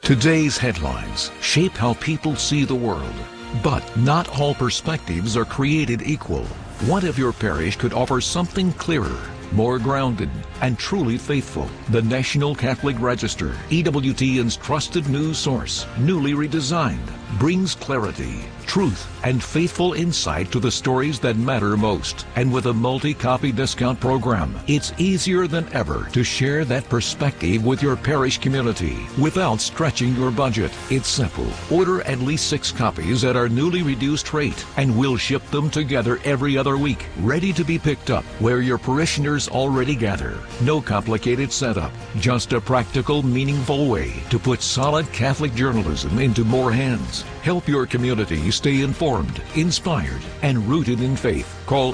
Today's headlines shape how people see the world. But not all perspectives are created equal. What if your parish could offer something clearer, more grounded, and truly faithful? The National Catholic Register, EWTN's trusted news source, newly redesigned, brings clarity, truth, and faithful insight to the stories that matter most. And with a multi-copy discount program, it's easier than ever to share that perspective with your parish community without stretching your budget. It's simple. Order at least 6 copies at our newly reduced rate, and we'll ship them together every other week, ready to be picked up where your parishioners already gather. No complicated setup, just a practical, meaningful way to put solid Catholic journalism into more hands. Help your community stay informed, inspired, and rooted in faith. Call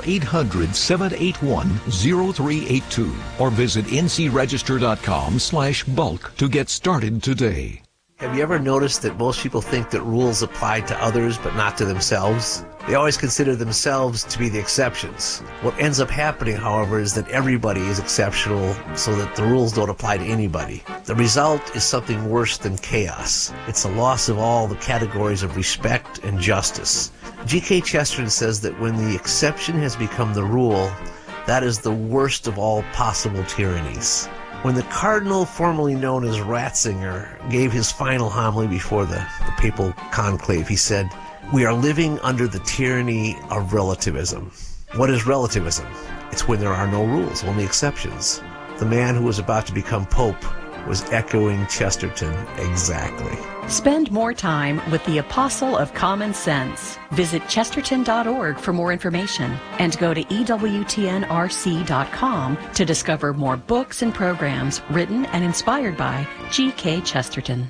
800-781-0382 or visit ncregister.com/bulk to get started today. Have you ever noticed that most people think that rules apply to others but not to themselves? They always consider themselves to be the exceptions. What ends up happening, however, is that everybody is exceptional so that the rules don't apply to anybody. The result is something worse than chaos. It's a loss of all the categories of respect and justice. G.K. Chesterton says that when the exception has become the rule, that is the worst of all possible tyrannies. When the cardinal, formerly known as Ratzinger, gave his final homily before the papal conclave, he said, "We are living under the tyranny of relativism." What is relativism? It's when there are no rules, only exceptions. The man who was about to become pope was echoing Chesterton exactly. Spend more time with the Apostle of Common Sense. Visit chesterton.org for more information and go to EWTNRC.com to discover more books and programs written and inspired by G.K. Chesterton.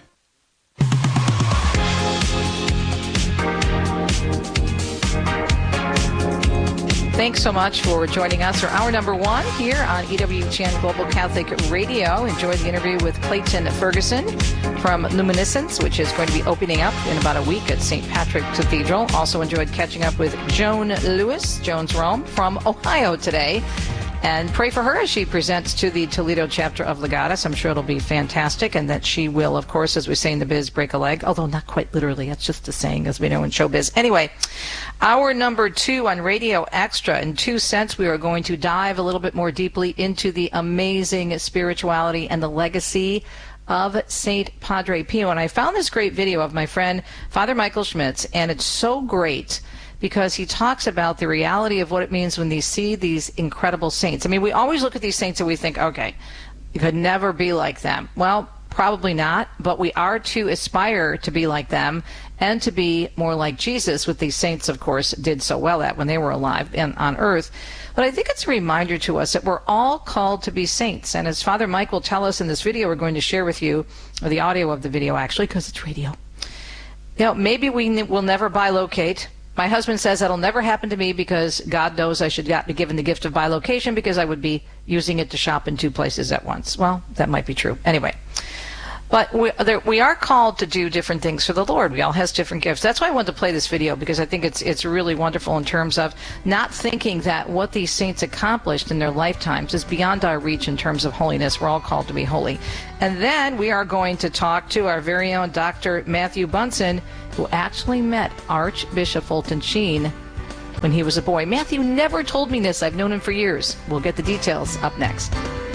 Thanks so much for joining us for hour number 1 here on EWTN Global Catholic Radio. Enjoy the interview with Clayton Ferguson from Luminescence, which is going to be opening up in about a week at St. Patrick's Cathedral. Also enjoyed catching up with Joan Lewis, Jones Rome, from Ohio today. And pray for her as she presents to the Toledo chapter of Legatus. I'm sure it'll be fantastic, and that she will, of course, as we say in the biz, break a leg. Although not quite literally. That's just a saying, as we know in showbiz. Anyway, hour number 2 on Radio Extra. In 2 cents, we are going to dive a little bit more deeply into the amazing spirituality and the legacy of St. Padre Pio. And I found this great video of my friend, Father Michael Schmitz, and it's so great because he talks about the reality of what it means when they see these incredible saints. I mean, we always look at these saints and we think, okay, you could never be like them. Well, probably not, but we are to aspire to be like them and to be more like Jesus, what these saints, of course, did so well at when they were alive and on earth. But I think it's a reminder to us that we're all called to be saints. And as Father Mike will tell us in this video, we're going to share with you, or the audio of the video actually, because it's radio. You know, maybe we will never bilocate. My husband says that'll never happen to me because God knows I should be given the gift of bilocation because I would be using it to shop in 2 places at once. Well, that might be true. Anyway. But we are called to do different things for the Lord. We all have different gifts. That's why I wanted to play this video, because I think it's really wonderful in terms of not thinking that what these saints accomplished in their lifetimes is beyond our reach in terms of holiness. We're all called to be holy. And then we are going to talk to our very own Dr. Matthew Bunson, who actually met Archbishop Fulton Sheen when he was a boy. Matthew never told me this. I've known him for years. We'll get the details up next.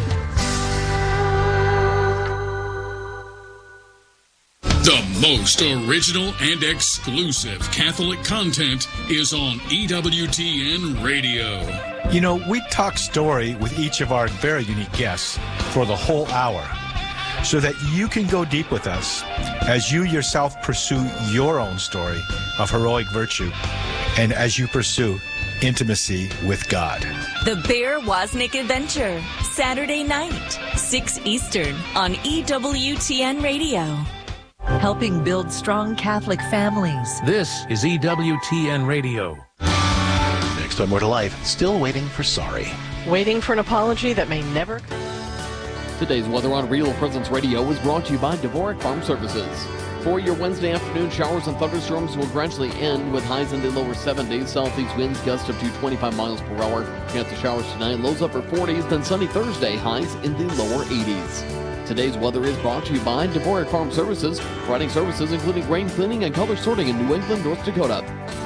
The most original and exclusive Catholic content is on EWTN Radio. You know, we talk story with each of our very unique guests for the whole hour so that you can go deep with us as you yourself pursue your own story of heroic virtue and as you pursue intimacy with God. The Bear Wozniak Adventure, Saturday night, 6 Eastern on EWTN Radio. Helping build strong Catholic families. This is EWTN Radio. Next on More to Life, still waiting for sorry. Waiting for an apology that may never come. Today's weather on Real Presence Radio was brought to you by Dvorak Farm Services. For your Wednesday afternoon, showers and thunderstorms will gradually end with highs in the lower 70s. Southeast winds gust up to 25 miles per hour. Chance of showers tonight, lows upper 40s, then sunny Thursday, highs in the lower 80s. Today's weather is brought to you by Dvorak Farm Services, providing services including grain cleaning and color sorting in New England, North Dakota.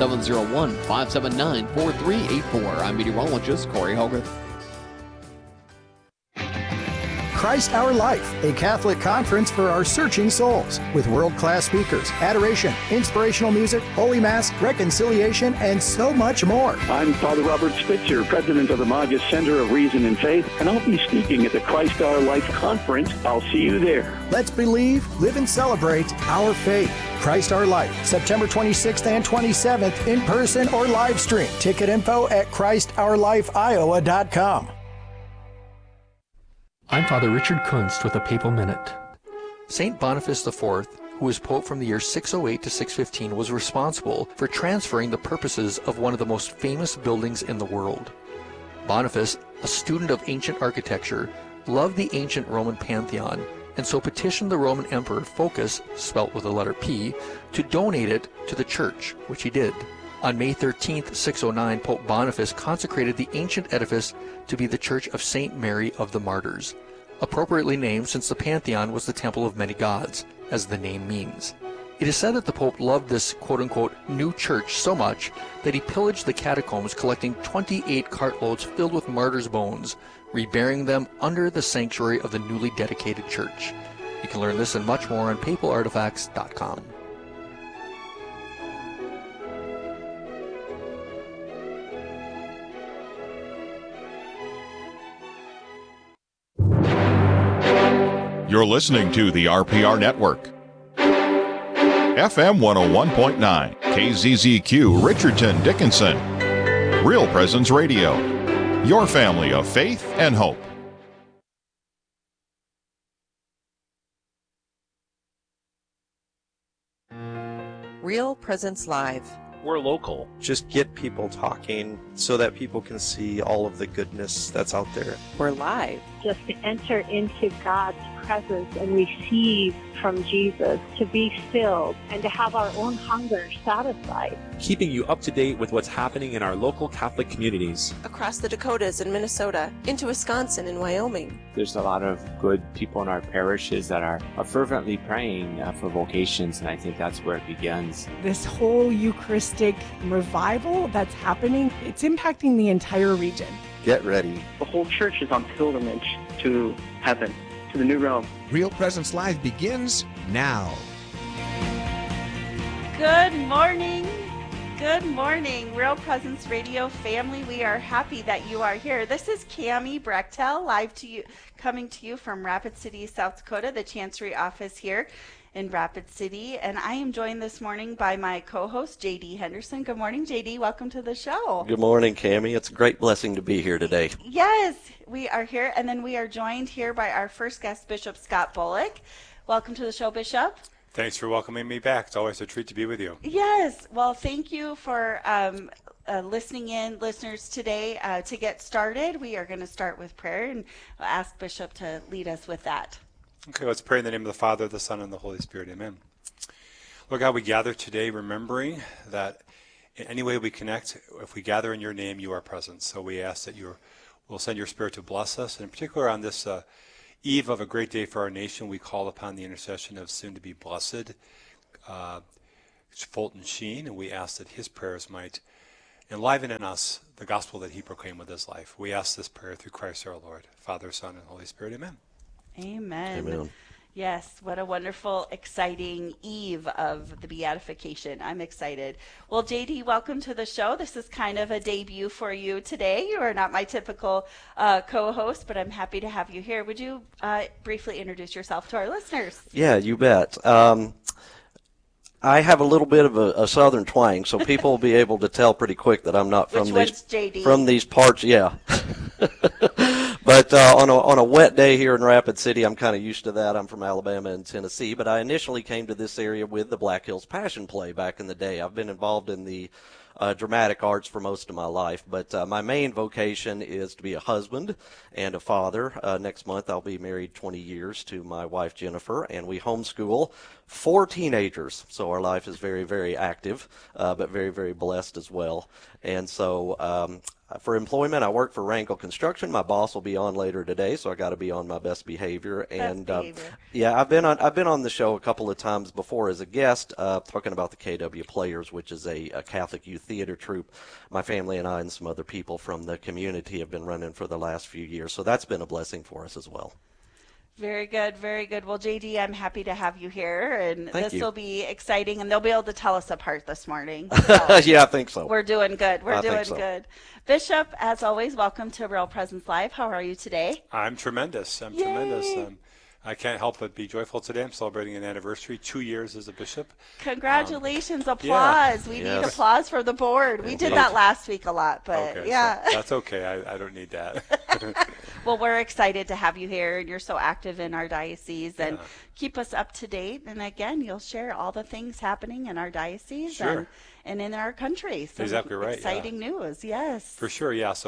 701-579-4384. I'm meteorologist Corey Hogarth. Christ Our Life, a Catholic conference for our searching souls, with world-class speakers, adoration, inspirational music, Holy Mass, reconciliation, and so much more. I'm Father Robert Spitzer, president of the Magis Center of Reason and Faith, and I'll be speaking at the Christ Our Life conference. I'll see you there. Let's believe, live, and celebrate our faith. Christ Our Life, September 26th and 27th, in person or live stream. Ticket info at ChristOurLifeIowa.com. I'm Father Richard Kunst with a Papal Minute. St. Boniface IV, who was Pope from the year 608 to 615, was responsible for transferring the purposes of one of the most famous buildings in the world. Boniface, a student of ancient architecture, loved the ancient Roman Pantheon, and so petitioned the Roman Emperor Phocas, spelt with the letter P, to donate it to the church, which he did. On May 13, 609, Pope Boniface consecrated the ancient edifice to be the Church of St. Mary of the Martyrs, appropriately named since the Pantheon was the temple of many gods, as the name means. It is said that the Pope loved this quote-unquote new church so much that he pillaged the catacombs, collecting 28 cartloads filled with martyrs' bones, reburying them under the sanctuary of the newly dedicated church. You can learn this and much more on papalartifacts.com. You're listening to the RPR Network. FM 101.9, KZZQ, Richardson, Dickinson. Real Presence Radio. Your family of faith and hope. Real Presence Live. We're local. Just get people talking so that people can see all of the goodness that's out there. We're live. Just to enter into God's presence and receive from Jesus, to be filled and to have our own hunger satisfied. Keeping you up to date with what's happening in our local Catholic communities. Across the Dakotas and Minnesota, into Wisconsin and Wyoming. There's a lot of good people in our parishes that are fervently praying for vocations, and I think that's where it begins. This whole Eucharistic revival that's happening, it's impacting the entire region. Get ready. The whole church is on pilgrimage to heaven, to the new realm. Real Presence Live begins now. Good morning. Good morning, Real Presence Radio family. We are happy that you are here. This is Cammie Brechtel, coming to you from Rapid City, South Dakota, the Chancery office here in Rapid City. And I am joined this morning by my co-host, J.D. Henderson. Good morning, J.D. Welcome to the show. Good morning, Cammie. It's a great blessing to be here today. Yes, we are here. And then we are joined here by our first guest, Bishop Scott Bullock. Welcome to the show, Bishop. Thanks for welcoming me back. It's always a treat to be with you. Yes. Well, thank you for listening in, listeners, today. To get started, we are going to start with prayer, and I'll ask Bishop to lead us with that. Okay, let's pray in the name of the Father, the Son, and the Holy Spirit. Amen. Lord God, we gather today remembering that in any way we connect, if we gather in your name, you are present. So we ask that you will send your Spirit to bless us, and in particular on this eve of a great day for our nation, we call upon the intercession of soon-to-be blessed Fulton Sheen, and we ask that his prayers might enliven in us the gospel that he proclaimed with his life. We ask this prayer through Christ our Lord, Father, Son, and Holy Spirit. Amen. Amen. Amen. Yes, what a wonderful, exciting eve of the beatification. I'm excited. Well, JD, welcome to the show. This is kind of a debut for you today. You are not my typical co-host, but I'm happy to have you here. Would you briefly introduce yourself to our listeners? Yeah, you bet. I have a little bit of a southern twang, so people will be able to tell pretty quick that I'm not from these parts. Yeah. But on a wet day here in Rapid City, I'm kind of used to that. I'm from Alabama and Tennessee, but I initially came to this area with the Black Hills Passion Play back in the day. I've been involved in the dramatic arts for most of my life. But my main vocation is to be a husband and a father. Next month I'll be married 20 years to my wife Jennifer, and we homeschool 4 teenagers. So our life is very, very active, but very, very blessed as well. And so for employment, I work for Rangel Construction. My boss will be on later today, so I got to be on my best behavior. And yeah, I've been on the show a couple of times before as a guest, talking about the KW Players, which is a Catholic youth theater troupe. My family and I and some other people from the community have been running for the last few years, so that's been a blessing for us as well. Very good, very good. Well, JD, I'm happy to have you here, and Thank this you. will be exciting, and they'll be able to tell us apart this morning. So yeah, I think so. We're doing good. We're doing so. good. Bishop, as always, welcome to Real Presence Live. How are you today? I'm tremendous. I'm tremendous. I can't help but be joyful today. I'm celebrating an anniversary, 2 years as a bishop. Congratulations. Applause. Yeah. We need applause for the board. We did that last week a lot, but okay, yeah. So that's okay. I don't need that. Well, we're excited to have you here, and you're so active in our diocese, and keep us up to date. And again, you'll share all the things happening in our diocese and in our country. So exactly right. Exciting news, yes. For sure, yeah. So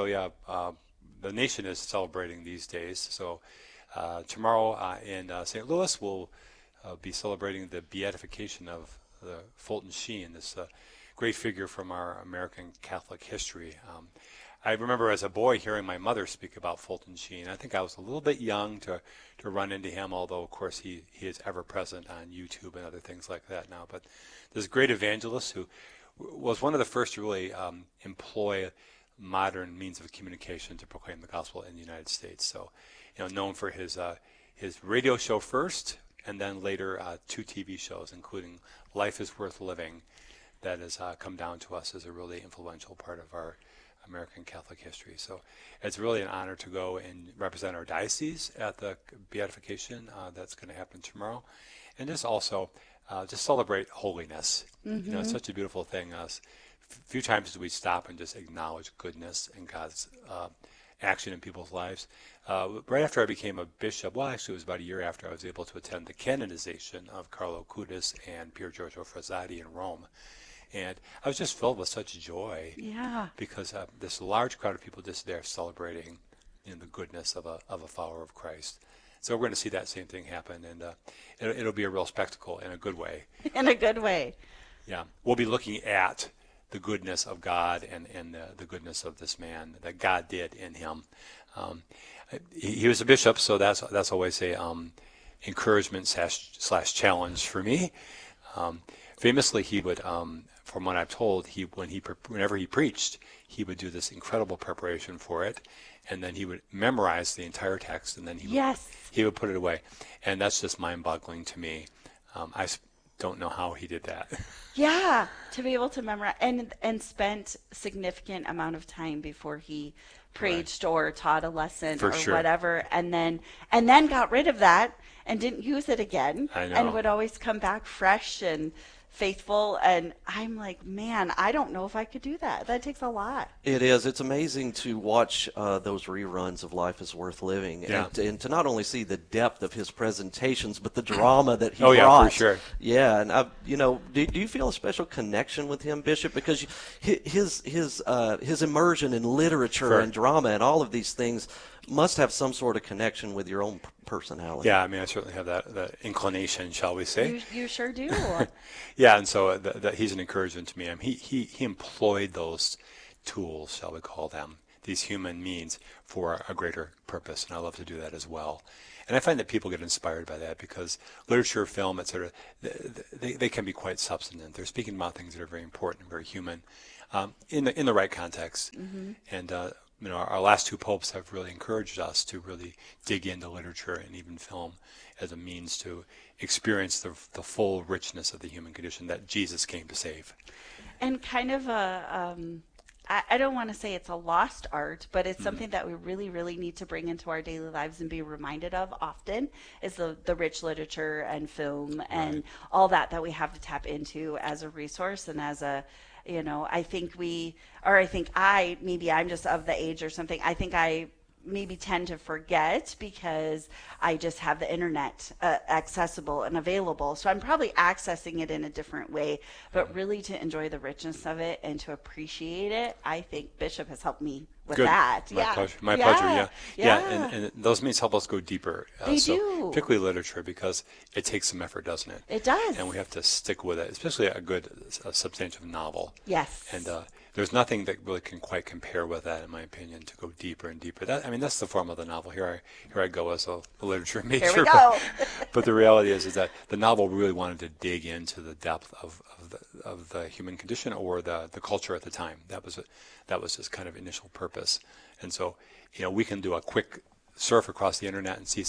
the nation is celebrating these days. So tomorrow in St. Louis, we'll be celebrating the beatification of the Fulton Sheen, this great figure from our American Catholic history. I remember as a boy hearing my mother speak about Fulton Sheen. I think I was a little bit young to run into him, although, of course, he is ever present on YouTube and other things like that now. But this great evangelist who was one of the first to really employ modern means of communication to proclaim the gospel in the United States. So, known for his radio show first, and then later 2 TV shows, including Life is Worth Living, that has come down to us as a really influential part of our American Catholic history. So it's really an honor to go and represent our diocese at the beatification that's going to happen tomorrow, and just also just celebrate holiness. Mm-hmm. It's such a beautiful thing. Few times do we stop and just acknowledge goodness and God's action in people's lives. Right after I became a bishop, well, actually it was about a year after, I was able to attend the canonization of Carlo Acutis and Pier Giorgio Frassati in Rome. And I was just filled with such joy, because this large crowd of people just there celebrating the goodness of a follower of Christ. So we're going to see that same thing happen, and it'll be a real spectacle in a good way. In a good way. Yeah, we'll be looking at the goodness of God and the goodness of this man that God did in him. He was a bishop, so that's always a encouragement slash challenge for me. Famously, he would, from what I've told, whenever he preached, he would do this incredible preparation for it, and then he would memorize the entire text, and then he would put it away, and that's just mind-boggling to me. I don't know how he did that. Yeah, to be able to memorize and spent significant amount of time before he preached or taught a lesson whatever, and then got rid of that and didn't use it again, and would always come back fresh and faithful. And I'm like, man, I don't know if I could do that. That takes a lot. It is. It's amazing to watch those reruns of Life is Worth Living, and to not only see the depth of his presentations, but the drama that he brought. Yeah, for sure. Yeah, and do you feel a special connection with him, Bishop? Because his immersion in literature and drama and all of these things must have some sort of connection with your own personality. Yeah, I mean, I certainly have that inclination, shall we say. You sure do. Yeah, and so he's an encouragement to me. I mean, he employed those tools, shall we call them, these human means, for a greater purpose, and I love to do that as well. And I find that people get inspired by that, because literature, film, etc., they can be quite substantive. They're speaking about things that are very important, very human, in the right context. Mm-hmm. And our last 2 popes have really encouraged us to really dig into literature and even film as a means to experience the full richness of the human condition that Jesus came to save. And kind of I don't want to say it's a lost art, but it's something that we really, really need to bring into our daily lives and be reminded of often, is the rich literature and film and all that we have to tap into as a resource and as a, maybe I'm just of the age or something. I think I maybe tend to forget because I just have the internet accessible and available. So I'm probably accessing it in a different way, but really to enjoy the richness of it and to appreciate it, I think Bishop has helped me with that. My pleasure. And those meetings help us go deeper. They do. Particularly literature, because it takes some effort, doesn't it? It does. And we have to stick with it, especially a good, substantive novel. Yes. And there's nothing that really can quite compare with that, in my opinion, to go deeper and deeper. That's the form of the novel. Here I go as a literature major. Here we go. But the reality is that the novel really wanted to dig into the depth of the human condition or the culture at the time. That was his kind of initial purpose. And so, we can do a quick surf across the internet and see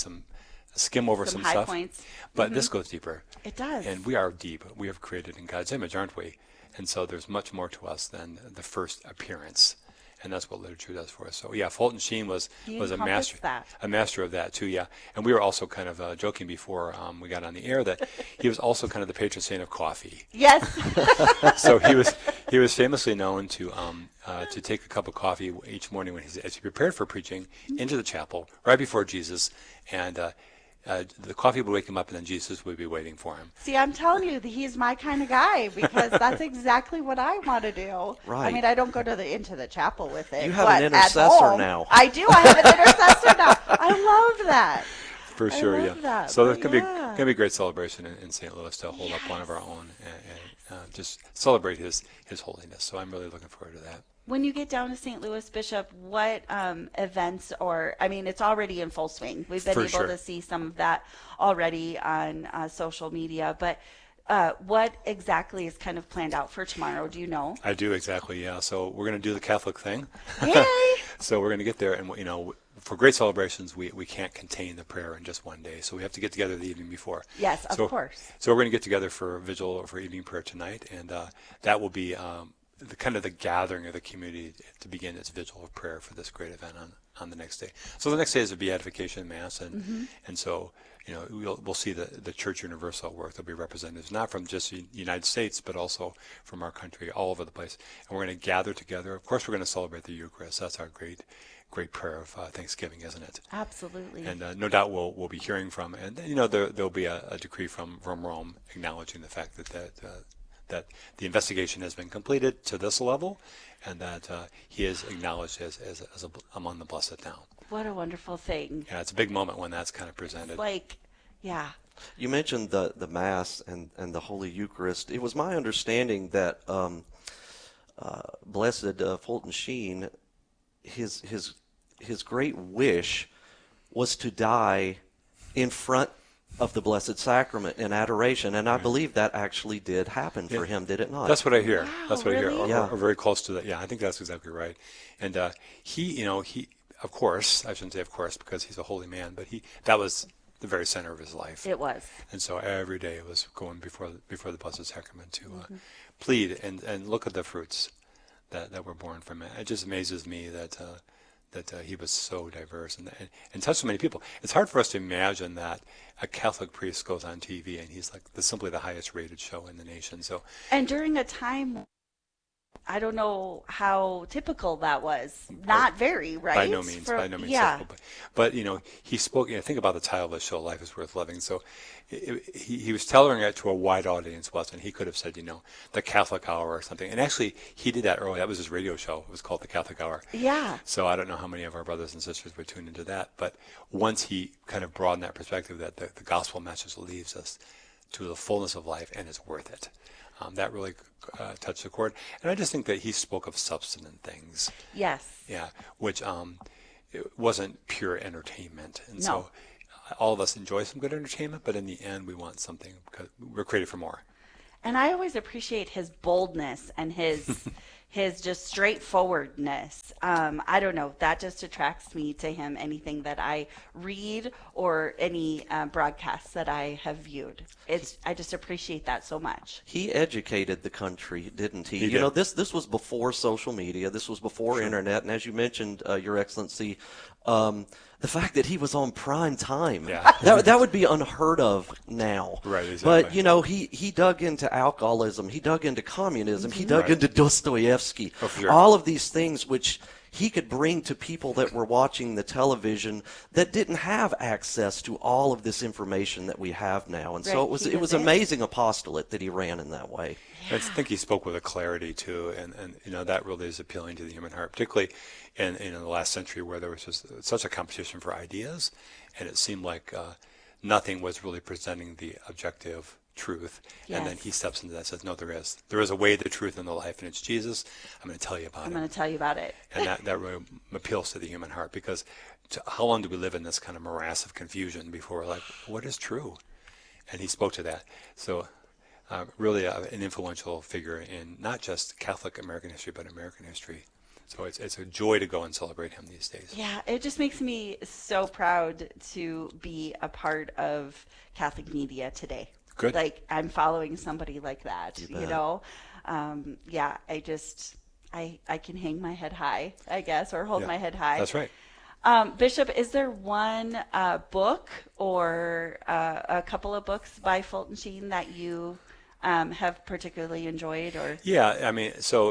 skim over some high stuff. Points. But this goes deeper. It does. And we are deep. We are created in God's image, aren't we? And so there's much more to us than the first appearance. And that's what literature does for us. So Fulton Sheen was a master of that too. And we were also kind of joking before we got on the air that he was also kind of the patron saint of coffee. Yes. So he was famously known to take a cup of coffee each morning as he prepared for preaching into the chapel right before Jesus, and the coffee would wake him up, and then Jesus would be waiting for him. See, I'm telling you, he's my kind of guy, because that's exactly what I want to do. Right. I mean, I don't go into the chapel with it. You have an intercessor now. I do. I have an intercessor now. I love that. For sure, I love that. So there's going to be a great celebration in St. Louis to hold up one of our own and just celebrate his holiness. So I'm really looking forward to that. When you get down to St. Louis, Bishop, what events it's already in full swing. We've been able to see some of that already on social media, but what exactly is kind of planned out for tomorrow? Do you know? I do, exactly, yeah. So we're going to do the Catholic thing. Yay! So we're going to get there, and for great celebrations, we can't contain the prayer in just one day. So we have to get together the evening before. Yes, of course. So we're going to get together for a vigil or for evening prayer tonight, and that will be the gathering of the community to begin its vigil of prayer for this great event on the next day. So the next day is a beatification mass, and so we'll see the Church Universal work. There'll be representatives not from just the United States, but also from our country, all over the place. And we're going to gather together. Of course, we're going to celebrate the Eucharist. That's our great prayer of Thanksgiving, isn't it? Absolutely. And no doubt we'll be hearing from, and there'll be a decree from Rome acknowledging the fact that the investigation has been completed to this level, and that he is acknowledged as among the blessed now. What a wonderful thing. Yeah, it's a big moment when that's kind of presented. You mentioned the Mass and the Holy Eucharist. It was my understanding that Blessed Fulton Sheen, his great wish was to die in front of the Blessed Sacrament in adoration, and I believe that actually did happen for him, did it not? That's what I hear. Wow, that's what really? I hear, or very close to that. Yeah, I think that's exactly right. And he, of course, I shouldn't say of course because he's a holy man, but that was the very center of his life. It was. And so every day it was going before the Blessed Sacrament to plead and look at the fruits that were born from it. It just amazes me that he was so diverse and touched so many people. It's hard for us to imagine that a Catholic priest goes on TV and he's like simply the highest rated show in the nation. So, and during a time, I don't know how typical that was. Not very, right? By no means. Yeah. Typical. But he spoke. Think about the title of the show, "Life is Worth Living." So he was tailoring it to a wide audience, wasn't he? Could have said, the Catholic Hour or something. And actually, he did that early. That was his radio show. It was called the Catholic Hour. Yeah. So I don't know how many of our brothers and sisters would tune into that. But once he kind of broadened that perspective, that the gospel message leads us to the fullness of life and is worth it. That really touched the chord. And I just think that he spoke of substantive things. Yes. Yeah, which it wasn't pure entertainment. And no. So all of us enjoy some good entertainment, but in the end we want something because we're created for more. And I always appreciate his boldness and his just straightforwardness. I don't know, that just attracts me to him, anything that I read or any broadcasts that I have viewed. I just appreciate that so much. He educated the country, didn't he? He did. This was before social media. This was before internet. And as you mentioned, Your Excellency, the fact that he was on prime time, that would be unheard of now. Right, exactly. But, he dug into alcoholism. He dug into communism. He dug into Dostoevsky. Oh, for sure. All of these things which he could bring to people that were watching the television that didn't have access to all of this information that we have now. And so it was amazing apostolate that he ran in that way. Yeah. I think he spoke with a clarity too, and that really is appealing to the human heart, particularly in the last century where there was just such a competition for ideas, and it seemed like nothing was really presenting the objective truth. Yes. And then he steps into that and says, no, there is a way, the truth, and the life, and it's Jesus. I'm going to tell you about it. I'm going to tell you about it. And that really appeals to the human heart, because how long do we live in this kind of morass of confusion before we're like, what is true? And he spoke to that. So really an influential figure in not just Catholic American history, but American history. So it's a joy to go and celebrate him these days. Yeah, it just makes me so proud to be a part of Catholic media today. Good. Like, I'm following somebody like that, you know? Yeah, I can hang my head high, I guess, or hold my head high. That's right. Bishop, is there one book or a couple of books by Fulton Sheen that you have particularly enjoyed? Or yeah, I mean, so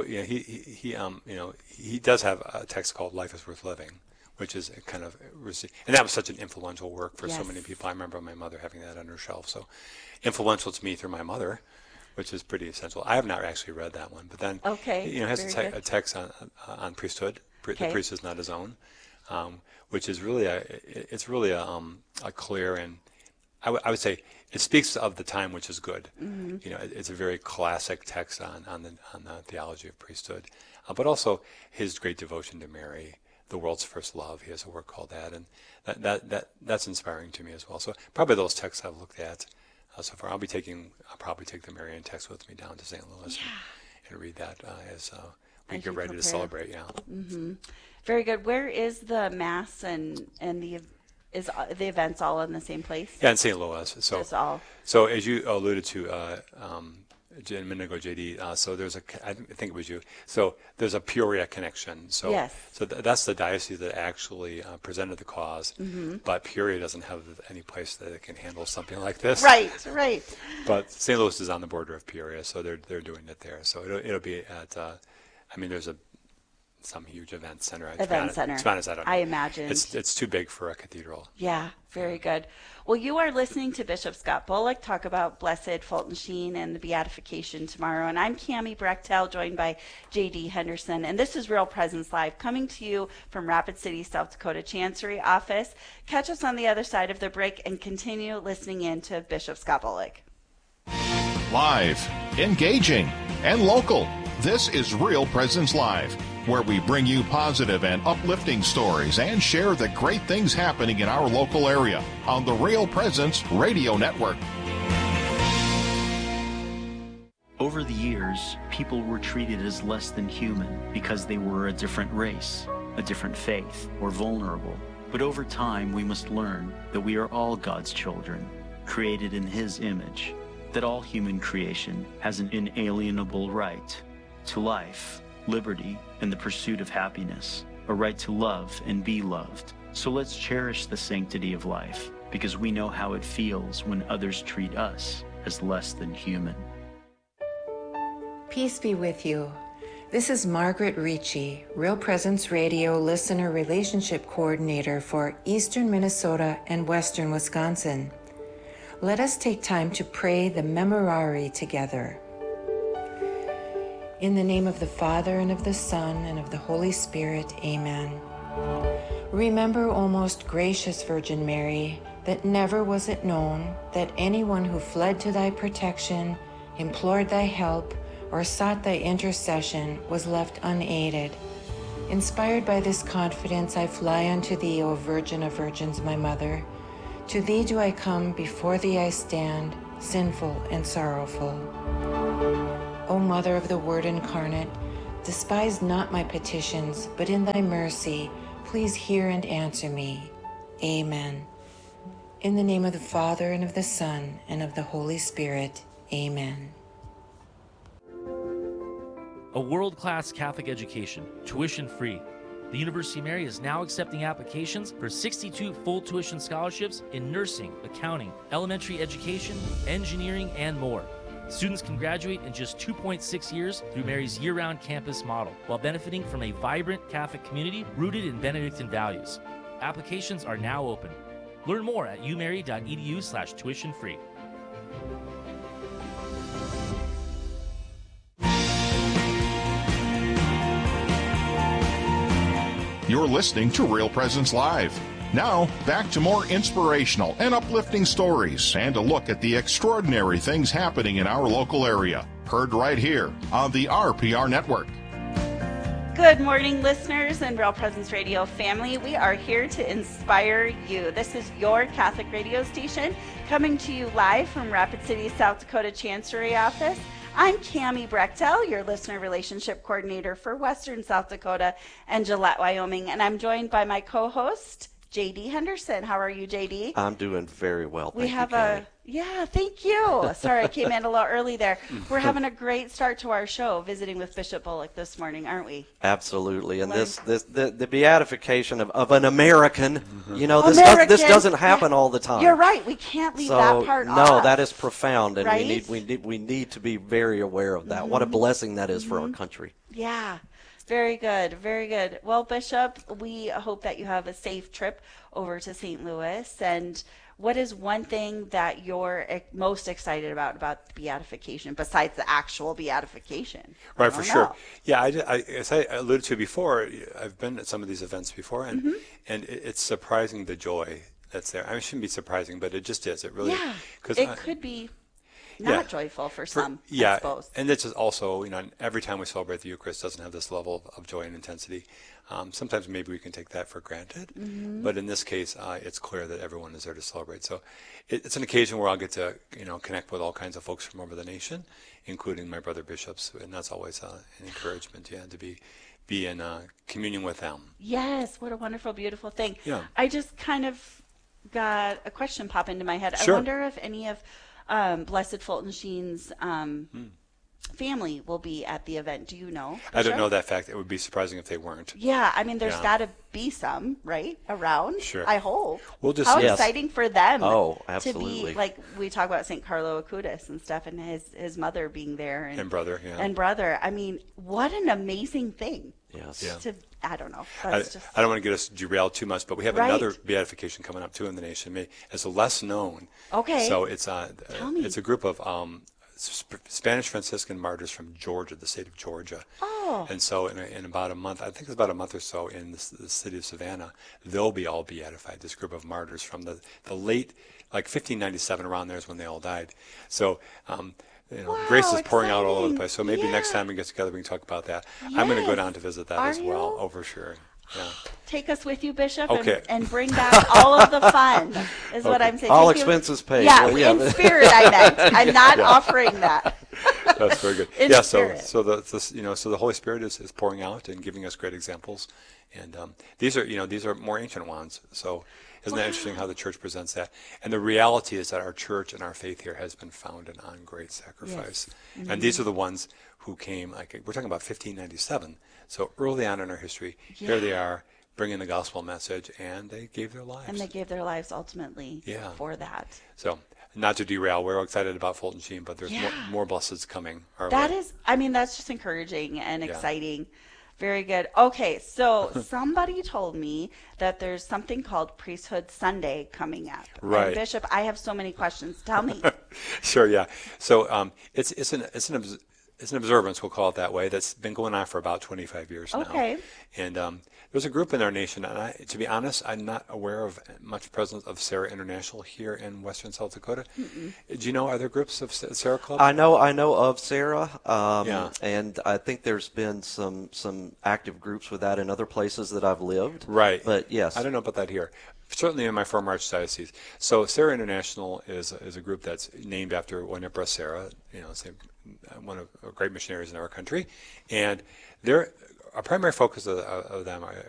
he does have a text called Life is Worth Living, which is kind of, and that was such an influential work for so many people. I remember my mother having that on her shelf. So influential to me through my mother, which is pretty essential. I have not actually read that one, but then it has a text on priesthood. The priest is not his own, which is really a clear, and I would say it speaks of the time, which is good. Mm-hmm. You know, it's a very classic text on the theology of priesthood, but also his great devotion to Mary, the world's first love. He has a work called that, and that's inspiring to me as well. So probably those texts I've looked at so far. I'll probably take the Marian text with me down to St. Louis and read that as we get ready to celebrate. Yeah. Mm-hmm. Very good. Where is the Mass and the events all in the same place? Yeah, in St. Louis. So just all. So as you alluded to a minute ago, JD, so there's I think it was you. So there's a Peoria connection. So yes. So that's the diocese that actually presented the cause. Mm-hmm. But Peoria doesn't have any place that it can handle something like this. Right. But St. Louis is on the border of Peoria, so they're doing it there. So it'll be at. There's some huge event center. To be honest, I don't know. I imagine it's too big for a cathedral. Yeah, very good. Well, you are listening to Bishop Scott Bullock talk about Blessed Fulton Sheen and the beatification tomorrow. And I'm Cami Brechtel, joined by J.D. Henderson. And this is Real Presence Live, coming to you from Rapid City, South Dakota Chancery Office. Catch us on the other side of the break and continue listening in to Bishop Scott Bullock. Live, engaging, and local. This is Real Presence Live, where we bring you positive and uplifting stories and share the great things happening in our local area on the Real Presence Radio Network. Over the years, people were treated as less than human because they were a different race, a different faith, or vulnerable. But over time, we must learn that we are all God's children, created in His image, that all human creation has an inalienable right to life, liberty, and the pursuit of happiness, a right to love and be loved. So let's cherish the sanctity of life, because we know how it feels when others treat us as less than human. Peace be with you. This is Margaret Ricci, Real Presence Radio Listener Relationship Coordinator for Eastern Minnesota and Western Wisconsin. Let us take time to pray the Memorare together. In the name of the Father, and of the Son, and of the Holy Spirit, amen. Remember, O most gracious Virgin Mary, that never was it known that anyone who fled to thy protection, implored thy help, or sought thy intercession was left unaided. Inspired by this confidence, I fly unto thee, O Virgin of Virgins, my Mother. To thee do I come, before thee I stand, sinful and sorrowful. O Mother of the Word incarnate, despise not my petitions, but in thy mercy, please hear and answer me. Amen. In the name of the Father, and of the Son, and of the Holy Spirit. Amen. A world-class Catholic education, tuition-free. The University of Mary is now accepting applications for 62 full tuition scholarships in nursing, accounting, elementary education, engineering, and more. Students can graduate in just 2.6 years through Mary's year-round campus model, while benefiting from a vibrant Catholic community rooted in Benedictine values. Applications are now open. Learn more at umary.edu/tuition-free. You're listening to Real Presence Live. Now, back to more inspirational and uplifting stories and a look at the extraordinary things happening in our local area. Heard right here on the RPR Network. Good morning, listeners and Real Presence Radio family. We are here to inspire you. This is your Catholic radio station coming to you live from Rapid City, South Dakota Chancery Office. I'm Cami Brechtel, your listener relationship coordinator for Western South Dakota and Gillette, Wyoming, and I'm joined by my co-host, JD Henderson. How are you, JD? I'm doing very well. Thank you. Sorry, I came in a little early there. We're having a great start to our show, visiting with Bishop Bullock this morning, aren't we? Absolutely. And the beatification of an American, this doesn't happen all the time. You're right. We can't leave that part off. No, that is profound, and right? we need to be very aware of that. What a blessing that is for our country. Yeah. Very good, very good. Well, Bishop, we hope that you have a safe trip over to St. Louis. And what is one thing that you're most excited about the beatification, besides the actual beatification? Right, for sure. Yeah, as I alluded to before, I've been at some of these events before, and it's surprising the joy that's there. I mean, it shouldn't be surprising, but it just is. It really, it could be not joyful for some, I suppose. And this is also, every time we celebrate the Eucharist doesn't have this level of joy and intensity. Sometimes maybe we can take that for granted, but in this case, it's clear that everyone is there to celebrate. So it's an occasion where I'll get to, connect with all kinds of folks from over the nation, including my brother bishops, and that's always an encouragement, to be in communion with them. Yes, what a wonderful, beautiful thing. Yeah. I just kind of got a question pop into my head. Sure. I wonder if any of Blessed Fulton Sheen's family will be at the event. Do you know, Bishop? I don't know that fact. It would be surprising if they weren't. Yeah, I mean, there's got to be some, right, around? Sure. I hope. We'll just How exciting for them to be, like, we talk about St. Carlo Acutis and stuff, and his mother being there. And brother, And brother. I mean, what an amazing thing. Yes. Yeah. I don't know. I don't want to get us derailed too much, but we have another beatification coming up, too, in the nation. It's less known. Okay. So it's a group of Spanish Franciscan martyrs from Georgia, the state of Georgia. Oh. And so in about a month, I think it's about a month or so, in the city of Savannah, they'll be all beatified, this group of martyrs from the late, like 1597, around there is when they all died. So, grace is pouring out all over the place. So maybe next time we get together, we can talk about that. Yes. I'm going to go down to visit that as well. Oh, for sure. Yeah. Take us with you, Bishop, okay. and bring back all of the fun, is what I'm saying. All expenses paid. Yeah, in spirit, I meant. I'm not offering that. That's very good. In spirit. So the Holy Spirit is pouring out and giving us great examples, and these are more ancient ones. So isn't that interesting how the Church presents that? And the reality is that our Church and our faith here has been founded on great sacrifice, and these are the ones who came. Like, we're talking about 1597. So early on in our history, here they are bringing the gospel message, and they gave their lives. And they gave their lives ultimately for that. So, not to derail, we're excited about Fulton Sheen, but there's more blesseds coming our way. That's just encouraging and exciting. Very good. Okay, so somebody told me that there's something called Priesthood Sunday coming up. Right. And Bishop, I have so many questions. Tell me. Sure, yeah. So it's an observance, we'll call it that way, that's been going on for about 25 years now. Okay. And there's a group in our nation, and to be honest, I'm not aware of much presence of Sarah International here in Western South Dakota. Do you know other groups of Sarah Club? I know of Sarah, and I think there's been some active groups with that in other places that I've lived. Right. But yes. I don't know about that here. Certainly in my former archdiocese. So Sarah International is a group that's named after Empress Sarah, one of the great missionaries in our country, and our primary focus of them